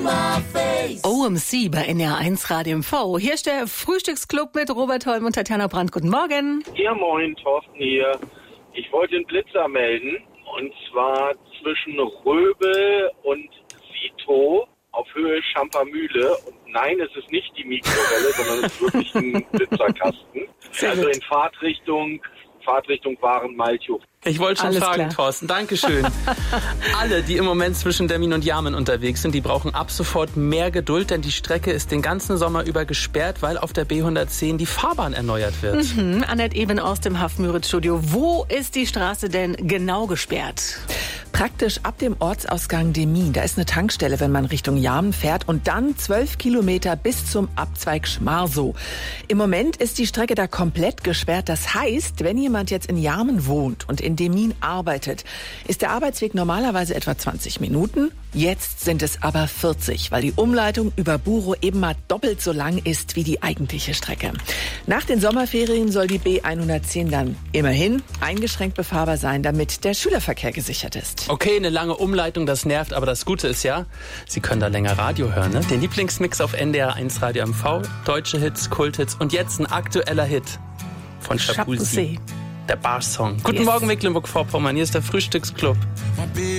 OMC bei NR1 Radio MV. Hier ist der Frühstücksclub mit Robert Holm und Tatjana Brandt. Guten Morgen. Ja, moin, Thorsten hier. Ich wollte den Blitzer melden, und zwar zwischen Röbel und Sito auf Höhe Champermühle. Und nein, es ist nicht die Mikrowelle, sondern es ist wirklich ein Blitzerkasten. Also in Fahrtrichtung Waren-Malchow. Ich wollte schon fragen, Thorsten. Dankeschön. Alle, die im Moment zwischen Demmin und Jarmen unterwegs sind, die brauchen ab sofort mehr Geduld, denn die Strecke ist den ganzen Sommer über gesperrt, weil auf der B110 die Fahrbahn erneuert wird. Annette Eben aus dem Haff-Müritz-Studio. Wo ist die Straße denn genau gesperrt? Praktisch ab dem Ortsausgang Demmin. Da ist eine Tankstelle, wenn man Richtung Jarmen fährt, und dann 12 Kilometer bis zum Abzweig Schmarsow. Im Moment ist die Strecke da komplett gesperrt. Das heißt, wenn jemand jetzt in Jarmen wohnt und in Demmin arbeitet, ist der Arbeitsweg normalerweise etwa 20 Minuten. Jetzt sind es aber 40, weil die Umleitung über Burow eben mal doppelt so lang ist wie die eigentliche Strecke. Nach den Sommerferien soll die B110 dann immerhin eingeschränkt befahrbar sein, damit der Schülerverkehr gesichert ist. Okay, eine lange Umleitung, das nervt, aber das Gute ist ja, Sie können da länger Radio hören, ne? Den Lieblingsmix auf NDR1 Radio MV, deutsche Hits, Kulthits und jetzt ein aktueller Hit von Shaboozey. Der Bar-Song. Guten Morgen, Mecklenburg-Vorpommern, hier ist der Frühstücksclub.